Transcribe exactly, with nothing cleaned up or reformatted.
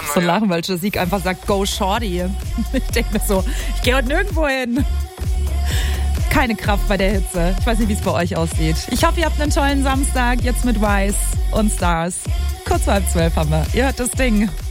so lachen, weil Jasik einfach sagt, go Shorty. Ich denke mir so, ich gehe heute nirgendwo hin. Keine Kraft bei der Hitze. Ich weiß nicht, wie es bei euch aussieht. Ich hoffe, ihr habt einen tollen Samstag jetzt mit Wise und Stars. Kurz vor halb zwölf haben wir. Ihr hört das Ding.